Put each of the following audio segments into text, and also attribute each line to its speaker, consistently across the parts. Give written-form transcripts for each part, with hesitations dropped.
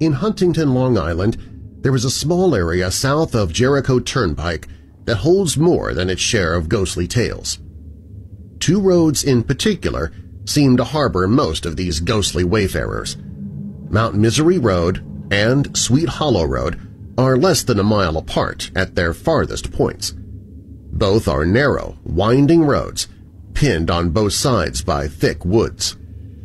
Speaker 1: In Huntington, Long Island, there is a small area south of Jericho Turnpike that holds more than its share of ghostly tales. Two roads in particular seem to harbor most of these ghostly wayfarers. Mount Misery Road and Sweet Hollow Road are less than a mile apart at their farthest points. Both are narrow, winding roads, pinned on both sides by thick woods.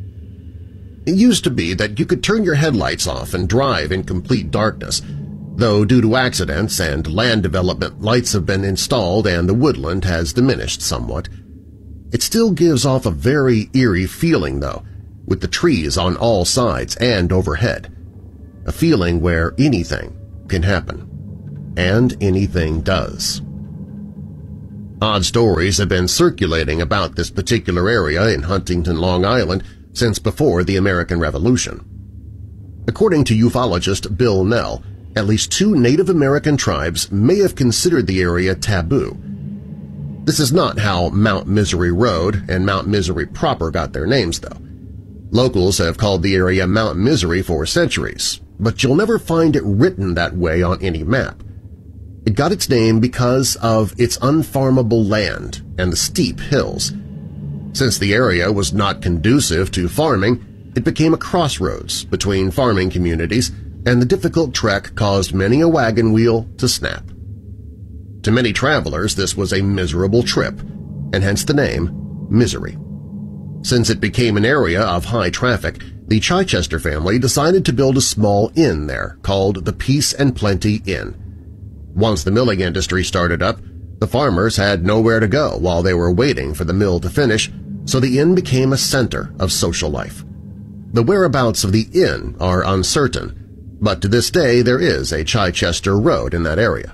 Speaker 1: It used to be that you could turn your headlights off and drive in complete darkness, though due to accidents and land development lights have been installed and the woodland has diminished somewhat. It still gives off a very eerie feeling, though, with the trees on all sides and overhead, a feeling where anything can happen, and anything does. Odd stories have been circulating about this particular area in Huntington, Long Island since before the American Revolution. According to ufologist Bill Nell, at least 2 Native American tribes may have considered the area taboo. This is not how Mount Misery Road and Mount Misery proper got their names, though. Locals have called the area Mount Misery for centuries, but you'll never find it written that way on any map. It got its name because of its unfarmable land and the steep hills. Since the area was not conducive to farming, it became a crossroads between farming communities, and the difficult trek caused many a wagon wheel to snap. To many travelers, this was a miserable trip, and hence the name Misery. Since it became an area of high traffic, the Chichester family decided to build a small inn there called the Peace and Plenty Inn. Once the milling industry started up, the farmers had nowhere to go while they were waiting for the mill to finish, so the inn became a center of social life. The whereabouts of the inn are uncertain, but to this day there is a Chichester Road in that area.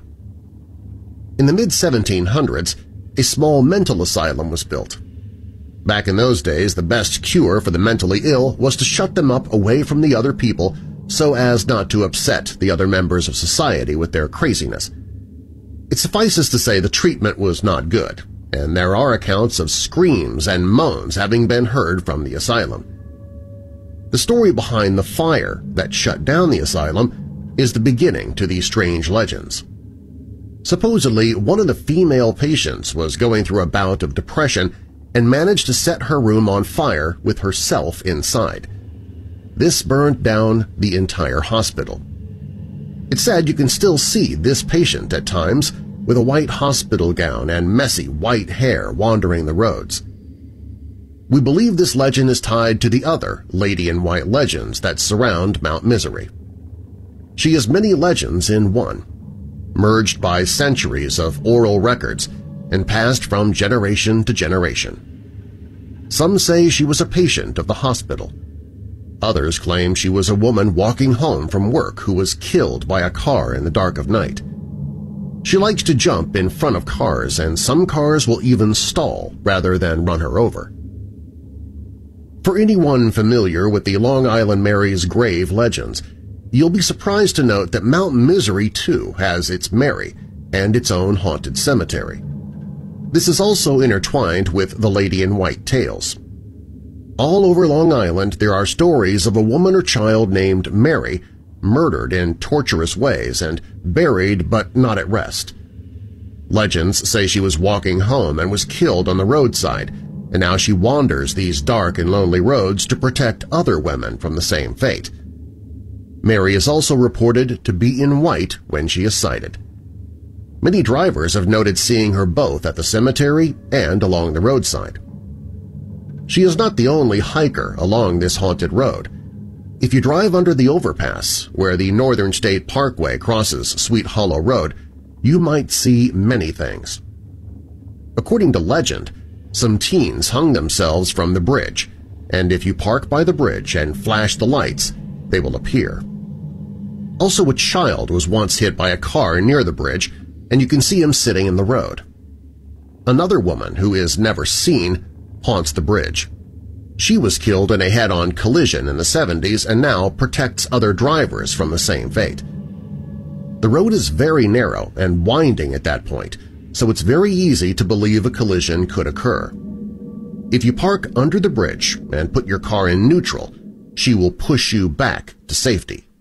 Speaker 1: In the mid-1700s, a small mental asylum was built. Back in those days, the best cure for the mentally ill was to shut them up away from the other people so as not to upset the other members of society with their craziness. It suffices to say the treatment was not good, and there are accounts of screams and moans having been heard from the asylum. The story behind the fire that shut down the asylum is the beginning to these strange legends. Supposedly, one of the female patients was going through a bout of depression and managed to set her room on fire with herself inside. This burned down the entire hospital. It's said you can still see this patient at times with a white hospital gown and messy white hair wandering the roads. We believe this legend is tied to the other Lady in White legends that surround Mount Misery. She is many legends in one, merged by centuries of oral records and passed from generation to generation. Some say she was a patient of the hospital. Others claim she was a woman walking home from work who was killed by a car in the dark of night. She likes to jump in front of cars, and some cars will even stall rather than run her over. For anyone familiar with the Long Island Mary's grave legends, you'll be surprised to note that Mount Misery, too, has its Mary and its own haunted cemetery. This is also intertwined with the Lady in White tales. All over Long Island there are stories of a woman or child named Mary murdered in torturous ways and buried but not at rest. Legends say she was walking home and was killed on the roadside, and now she wanders these dark and lonely roads to protect other women from the same fate. Mary is also reported to be in white when she is sighted. Many drivers have noted seeing her both at the cemetery and along the roadside. She is not the only hiker along this haunted road. If you drive under the overpass where the Northern State Parkway crosses Sweet Hollow Road, you might see many things. According to legend, some teens hung themselves from the bridge, and if you park by the bridge and flash the lights, they will appear. Also, a child was once hit by a car near the bridge, and you can see him sitting in the road. Another woman, who is never seen, haunts the bridge. She was killed in a head-on collision in the 70s and now protects other drivers from the same fate. The road is very narrow and winding at that point, so it's very easy to believe a collision could occur. If you park under the bridge and put your car in neutral, she will push you back to safety.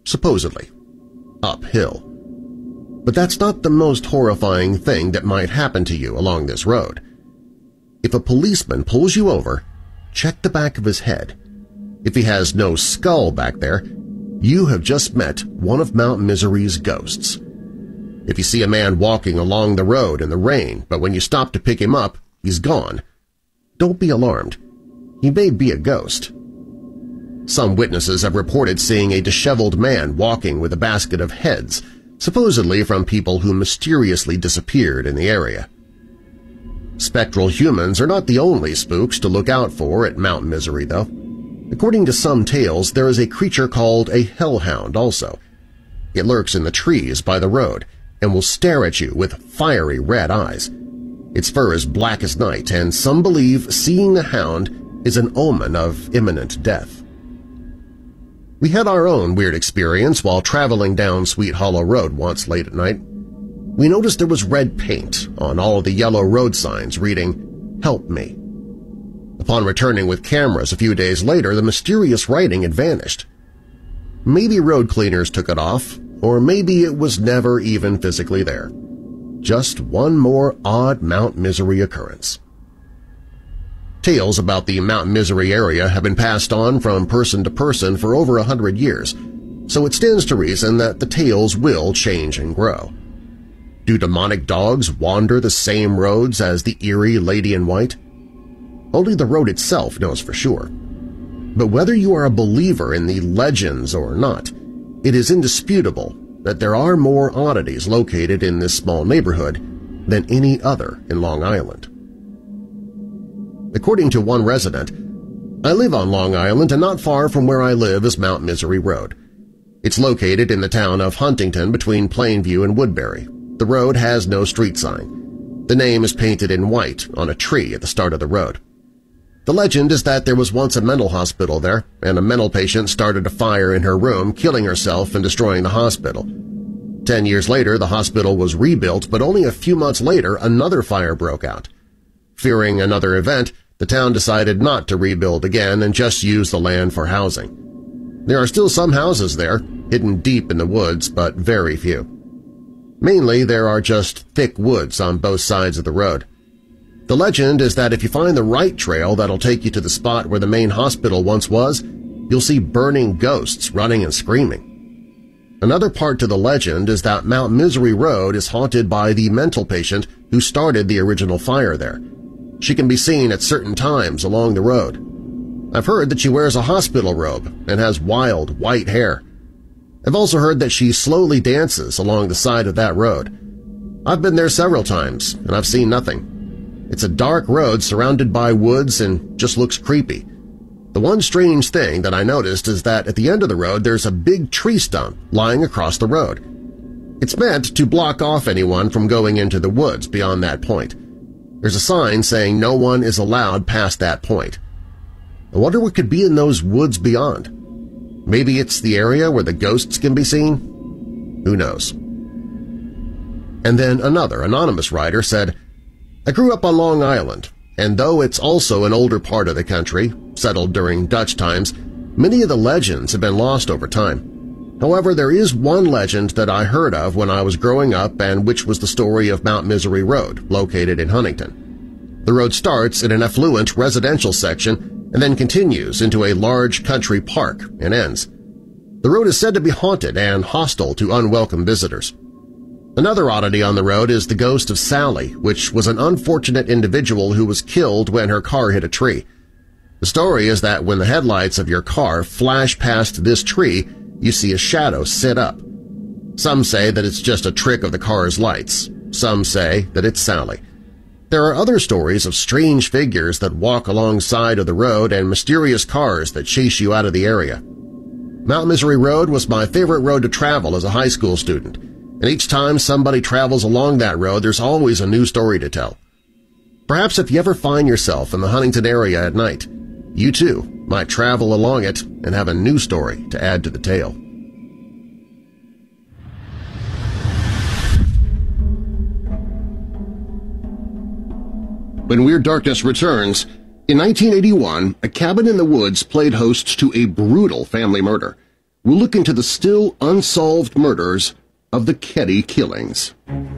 Speaker 1: supposedly, uphill. But that's not the most horrifying thing that might happen to you along this road. If a policeman pulls you over, check the back of his head. If he has no skull back there, you have just met one of Mount Misery's ghosts. If you see a man walking along the road in the rain, but when you stop to pick him up, he's gone, don't be alarmed. He may be a ghost. Some witnesses have reported seeing a disheveled man walking with a basket of heads, supposedly from people who mysteriously disappeared in the area. Spectral humans are not the only spooks to look out for at Mount Misery, though. According to some tales, there is a creature called a hellhound also. It lurks in the trees by the road and will stare at you with fiery red eyes. Its fur is black as night, and some believe seeing the hound is an omen of imminent death. We had our own weird experience while traveling down Sweet Hollow Road once late at night. We noticed there was red paint on all of the yellow road signs reading, "Help me." Upon returning with cameras a few days later, the mysterious writing had vanished. Maybe road cleaners took it off, or maybe it was never even physically there. Just one more odd Mount Misery occurrence. Tales about the Mount Misery area have been passed on from person to person for over 100 years, so it stands to reason that the tales will change and grow. Do demonic dogs wander the same roads as the eerie Lady in White? Only the road itself knows for sure. But whether you are a believer in the legends or not, it is indisputable that there are more oddities located in this small neighborhood than any other in Long Island. According to one resident, "I live on Long Island, and not far from where I live is Mount Misery Road. It's located in the town of Huntington between Plainview and Woodbury. The road has no street sign. The name is painted in white on a tree at the start of the road. The legend is that there was once a mental hospital there, and a mental patient started a fire in her room, killing herself and destroying the hospital. 10 years later, the hospital was rebuilt, but only a few months later another fire broke out. Fearing another event, the town decided not to rebuild again and just use the land for housing. There are still some houses there, hidden deep in the woods, but very few. Mainly, there are just thick woods on both sides of the road. The legend is that if you find the right trail that'll take you to the spot where the main hospital once was, you'll see burning ghosts running and screaming. Another part to the legend is that Mount Misery Road is haunted by the mental patient who started the original fire there. She can be seen at certain times along the road. I've heard that she wears a hospital robe and has wild white hair. I've also heard that she slowly dances along the side of that road. I've been there several times, and I've seen nothing. It's a dark road surrounded by woods and just looks creepy. The one strange thing that I noticed is that at the end of the road there's a big tree stump lying across the road. It's meant to block off anyone from going into the woods beyond that point. There's a sign saying no one is allowed past that point. I wonder what could be in those woods beyond. Maybe it's the area where the ghosts can be seen? Who knows? And then another anonymous writer said, "I grew up on Long Island, and though it's also an older part of the country, settled during Dutch times, many of the legends have been lost over time. However, there is one legend that I heard of when I was growing up, and which was the story of Mount Misery Road, located in Huntington. The road starts in an affluent residential section and then continues into a large country park and ends. The road is said to be haunted and hostile to unwelcome visitors. Another oddity on the road is the ghost of Sally, which was an unfortunate individual who was killed when her car hit a tree. The story is that when the headlights of your car flash past this tree, you see a shadow sit up. Some say that it's just a trick of the car's lights. Some say that it's Sally. There are other stories of strange figures that walk alongside of the road and mysterious cars that chase you out of the area. Mount Misery Road was my favorite road to travel as a high school student, and each time somebody travels along that road there's always a new story to tell. Perhaps if you ever find yourself in the Huntington area at night, you too might travel along it and have a new story to add to the tale. When Weird Darkness returns, in 1981, a cabin in the woods played host to a brutal family murder. we'll look into the still unsolved murders of the Keddie killings.